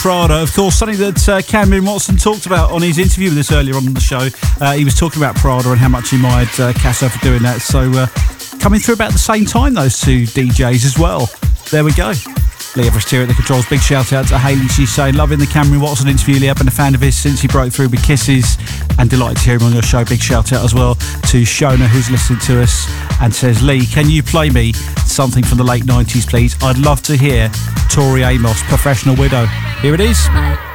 Prada. Of course, something that Cameron Watson talked about on his interview with us earlier on the show. He was talking about Prada and how much he admired Casso for doing that. So coming through about the same time, those two DJs as well. There we go. Lee Everest here at the controls. Big shout out to Hayley. She's saying, loving the Cameron Watson interview, Lee. I've been a fan of his since he broke through with Kisses and delighted to hear him on your show. Big shout out as well to Shona, who's listening to us and says, Lee, can you play me something from the late 90s, please? I'd love to hear Tori Amos, Professional Widow. Here it is.